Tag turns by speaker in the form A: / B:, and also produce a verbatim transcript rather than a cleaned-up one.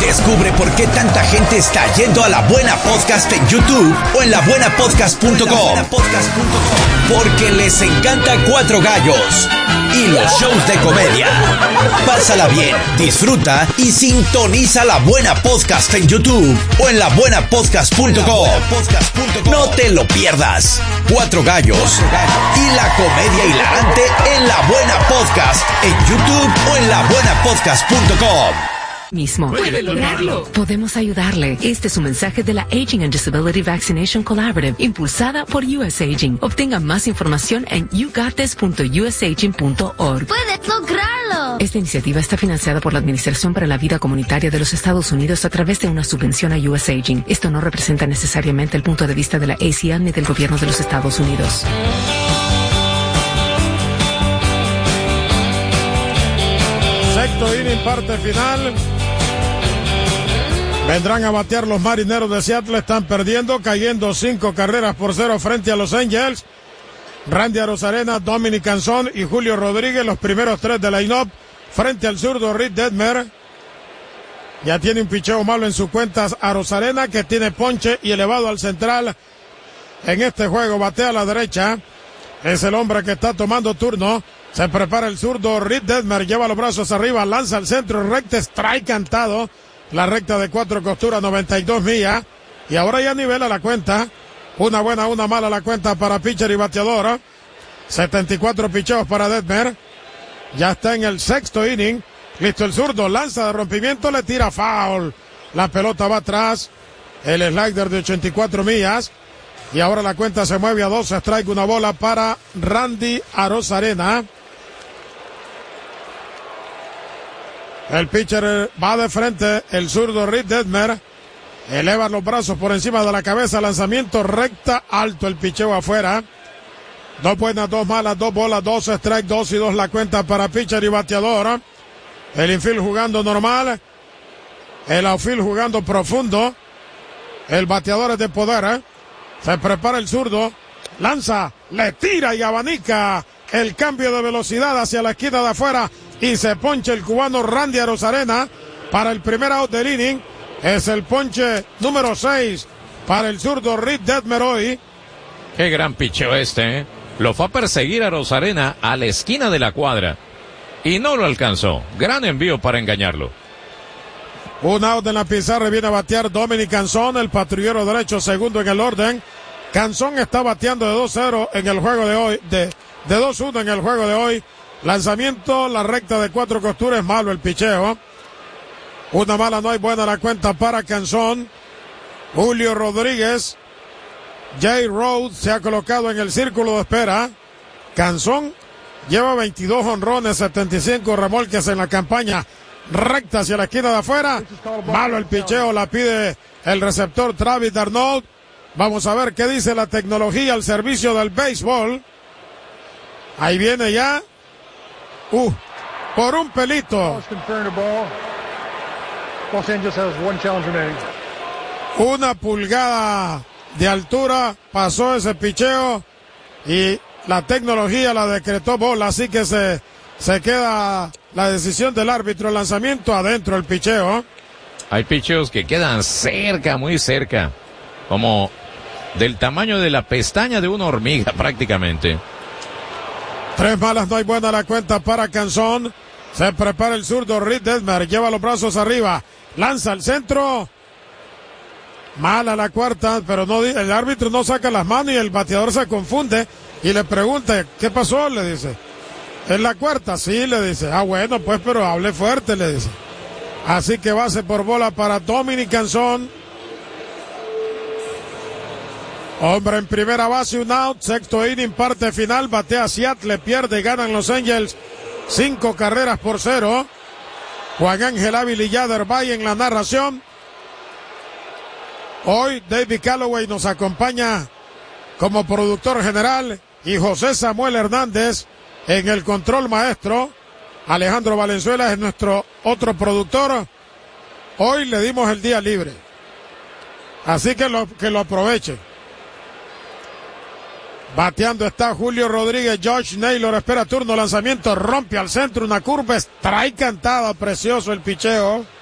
A: Descubre por qué tanta gente está yendo a La Buena Podcast en YouTube o en la buena podcast punto com. Porque les encanta Cuatro Gallos y los shows de comedia. Pásala bien, disfruta y sintoniza La Buena Podcast en YouTube o en la buena podcast punto com. No te lo pierdas. Cuatro Gallos y la comedia hilarante en La Buena Podcast en YouTube o en la buena podcast punto com.
B: Mismo.
C: Puede lograrlo.
B: Podemos ayudarle. Este es un mensaje de la Aging and Disability Vaccination Collaborative, impulsada por U S Aging. Obtenga más información en you got this punto u s aging punto org.
C: ¡Puedes lograrlo!
B: Esta iniciativa está financiada por la Administración para la Vida Comunitaria de los Estados Unidos a través de una subvención a U S Aging. Esto no representa necesariamente el punto de vista de la A C L ni del gobierno de los Estados Unidos.
D: Sexto inning, parte final. Vendrán a batear los Marineros de Seattle. Están perdiendo, cayendo cinco carreras por cero frente a los Angels. Randy Arozarena, Dominic Canzón y Julio Rodríguez, los primeros tres de line-up, frente al zurdo Reed Detmer. Ya tiene un picheo malo en sus cuentas Arozarena, que tiene ponche y elevado al central en este juego. Batea a la derecha. Es el hombre que está tomando turno. Se prepara el zurdo Reed Detmer, lleva los brazos arriba, lanza al centro, recta, strike cantado. La recta de cuatro costuras, noventa y dos millas. Y ahora ya nivela la cuenta. Una buena, una mala la cuenta para pitcher y bateador. setenta y cuatro picheos para Detmer. Ya está en el sexto inning. Listo el zurdo, lanza de rompimiento, le tira foul. La pelota va atrás. El slider de ochenta y cuatro millas. Y ahora la cuenta se mueve a dos. Strike, una bola para Randy Arozarena. El pitcher va de frente, el zurdo Reed Detmer. Eleva los brazos por encima de la cabeza, lanzamiento recta, alto el picheo afuera. Dos buenas, dos malas, dos bolas, dos strike, dos y dos la cuenta para pitcher y bateador. El infield jugando normal. El outfield jugando profundo. El bateador es de poder, ¿eh? Se prepara el zurdo. Lanza, le tira y abanica. El cambio de velocidad hacia la esquina de afuera. Y se ponche el cubano Randy Arozarena para el primer out del inning. Es el ponche número seis para el zurdo Reed Detmer hoy.
E: Qué gran picheo este, ¿eh? Lo fue a perseguir a Arozarena a la esquina de la cuadra. Y no lo alcanzó. Gran envío para engañarlo.
D: Un out en la pizarra, viene a batear Dominic Canzón, el patrullero derecho, segundo en el orden. Canzón está bateando de dos cero en el juego de hoy, de, de dos uno en el juego de hoy. Lanzamiento, la recta de cuatro costuras, malo el picheo. Una mala, no hay buena la cuenta para Canzón. Julio Rodríguez, Jay Rhodes se ha colocado en el círculo de espera. Canzón lleva veintidós honrones, setenta y cinco remolques en la campaña. Recta hacia la esquina de afuera. Malo el picheo, la pide el receptor Travis d'Arnaud. Vamos a ver qué dice la tecnología al servicio del béisbol. Ahí viene ya. Uh, por un pelito. Una pulgada de altura pasó ese picheo y la tecnología la decretó bola, así que se, se queda la decisión del árbitro. El lanzamiento adentro, el picheo.
E: Hay picheos que quedan cerca, muy cerca, como del tamaño de la pestaña de una hormiga prácticamente.
D: Tres malas, no hay buena la cuenta para Canzón. Se prepara el zurdo Reed Detmer, lleva los brazos arriba, lanza al centro. Mala la cuarta, pero no, el árbitro no saca las manos y el bateador se confunde y le pregunta, ¿qué pasó? Le dice. ¿Es la cuarta? Sí, le dice. Ah, bueno, pues, pero hable fuerte, le dice. Así que base por bola para Dominic Canzón. Hombre en primera base, un out, sexto inning, parte final, batea Seattle, pierde, ganan los Angels, cinco carreras por cero. Juan Ángel Ávila y Yader Valle en la narración. Hoy David Calloway nos acompaña como productor general y José Samuel Hernández en el control maestro. Alejandro Valenzuela es nuestro otro productor. Hoy le dimos el día libre, así que lo, que lo aprovechen. Bateando está Julio Rodríguez, Josh Naylor espera turno, lanzamiento, rompe al centro, una curva, strike cantada, precioso el picheo.